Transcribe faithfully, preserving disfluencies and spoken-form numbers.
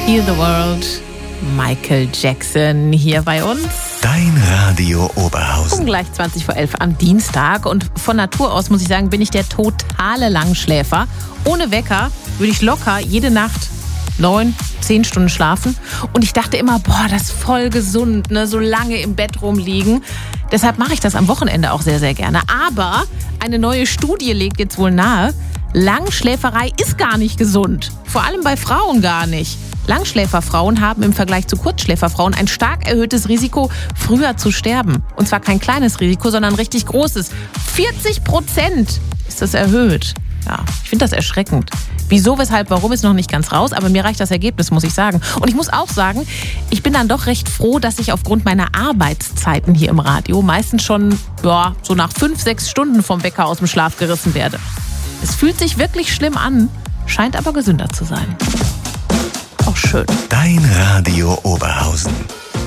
Heal the World, Michael Jackson hier bei uns. Dein Radio Oberhausen. Um gleich zwanzig vor elf am Dienstag. Und von Natur aus, muss ich sagen, bin ich der totale Langschläfer. Ohne Wecker würde ich locker jede Nacht neun, zehn Stunden schlafen. Und ich dachte immer, boah, das ist voll gesund, ne? So lange im Bett rumliegen. Deshalb mache ich das am Wochenende auch sehr, sehr gerne. Aber eine neue Studie legt jetzt wohl nahe, Langschläferei ist gar nicht gesund. Vor allem bei Frauen gar nicht. Langschläferfrauen haben im Vergleich zu Kurzschläferfrauen ein stark erhöhtes Risiko, früher zu sterben. Und zwar kein kleines Risiko, sondern ein richtig großes. vierzig Prozent ist das erhöht. Ja, ich finde das erschreckend. Wieso, weshalb, warum ist noch nicht ganz raus, aber mir reicht das Ergebnis, muss ich sagen. Und ich muss auch sagen, ich bin dann doch recht froh, dass ich aufgrund meiner Arbeitszeiten hier im Radio meistens schon ja, so nach fünf, sechs Stunden vom Wecker aus dem Schlaf gerissen werde. Es fühlt sich wirklich schlimm an, scheint aber gesünder zu sein. Auch schön. Dein Radio Oberhausen.